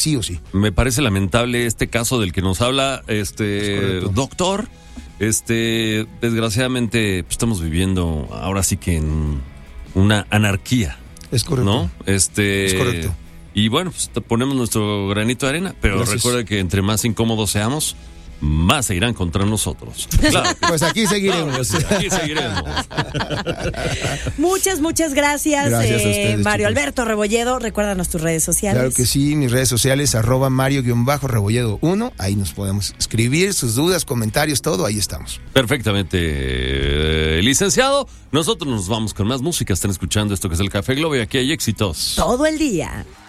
sí o sí. Me parece lamentable este caso del que nos habla doctor. Desgraciadamente pues, estamos viviendo ahora sí que en una anarquía. Es correcto. ¿No? Es correcto. Y bueno, pues ponemos nuestro granito de arena, pero Gracias. recuerda que entre más incómodos seamos, más se irán contra nosotros. Claro. Pues aquí seguiremos. Claro, aquí seguiremos. Muchas gracias, Gracias a ustedes, Mario chicos. Alberto Rebolledo. Recuérdanos tus redes sociales. Claro que sí, mis redes sociales, @Mario_Rebolledo1. Ahí nos podemos escribir sus dudas, comentarios, todo, ahí estamos. Perfectamente, licenciado. Nosotros nos vamos con más música. Están escuchando esto que es el Café Globo y aquí hay éxitos. Todo el día.